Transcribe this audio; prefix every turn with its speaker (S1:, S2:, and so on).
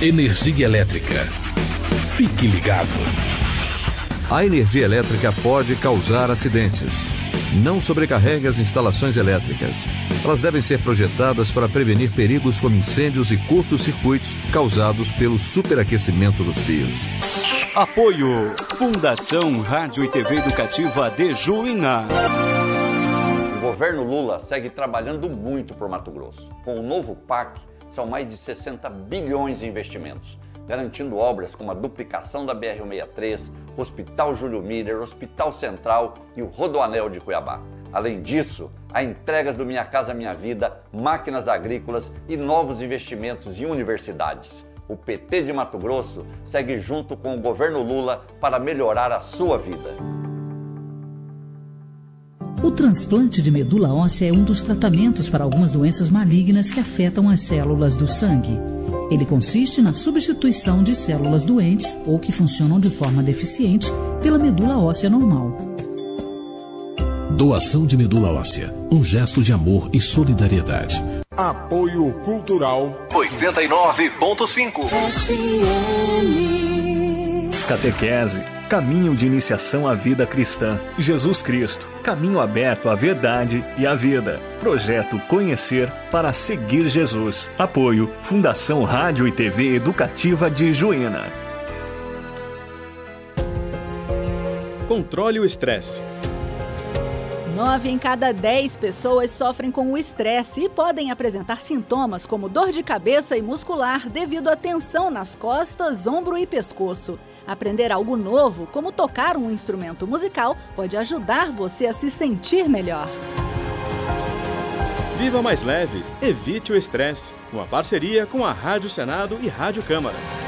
S1: Energia elétrica. Fique ligado.
S2: A energia elétrica pode causar acidentes. Não sobrecarregue as instalações elétricas. Elas devem ser projetadas para prevenir perigos como incêndios e curtos-circuitos causados pelo superaquecimento dos fios.
S3: Apoio Fundação Rádio e TV Educativa de Juína.
S4: O governo Lula segue trabalhando muito por Mato Grosso. Com o novo PAC, são mais de 60 bilhões de investimentos, garantindo obras como a duplicação da BR-163, Hospital Júlio Miller, Hospital Central e o Rodoanel de Cuiabá. Além disso, há entregas do Minha Casa Minha Vida, máquinas agrícolas e novos investimentos em universidades. O PT de Mato Grosso segue junto com o governo Lula para melhorar a sua vida.
S5: O transplante de medula óssea é um dos tratamentos para algumas doenças malignas que afetam as células do sangue. Ele consiste na substituição de células doentes ou que funcionam de forma deficiente pela medula óssea normal.
S1: Doação de medula óssea, um gesto de amor e solidariedade.
S6: Apoio Cultural
S7: 89.5
S8: Catequese, caminho de iniciação à vida cristã. Jesus Cristo, caminho aberto à verdade e à vida. Projeto Conhecer para seguir Jesus. Apoio Fundação Rádio e TV Educativa de Juína.
S9: Controle o estresse.
S10: 9 em cada 10 pessoas sofrem com o estresse e podem apresentar sintomas como dor de cabeça e muscular devido à tensão nas costas, ombro e pescoço. Aprender algo novo, como tocar um instrumento musical, pode ajudar você a se sentir melhor.
S9: Viva mais leve, evite o estresse. Uma parceria com a Rádio Senado e Rádio Câmara.